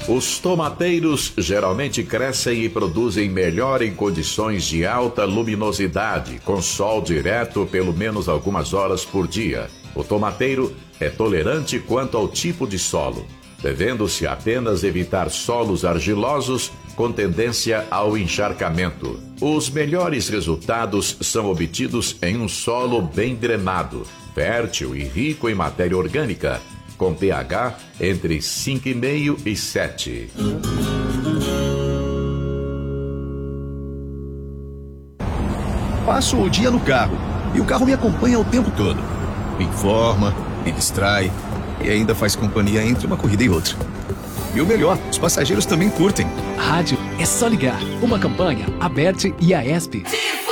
Os tomateiros geralmente crescem e produzem melhor em condições de alta luminosidade, com sol direto pelo menos algumas horas por dia. O tomateiro é tolerante quanto ao tipo de solo, devendo-se apenas evitar solos argilosos com tendência ao encharcamento. Os melhores resultados são obtidos em um solo bem drenado, fértil e rico em matéria orgânica, com pH entre 5,5 e 7. Passo o dia no carro e o carro me acompanha o tempo todo. Me informa, me distrai e ainda faz companhia entre uma corrida e outra. E o melhor, os passageiros também curtem. Rádio é só ligar. Uma campanha, Aberte e Aesp.